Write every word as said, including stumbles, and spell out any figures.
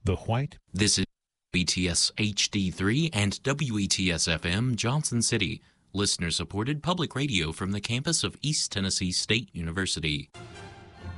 The White. This is W E T S H D three and W E T S F M Johnson City, listener-supported public radio from the campus of East Tennessee State University.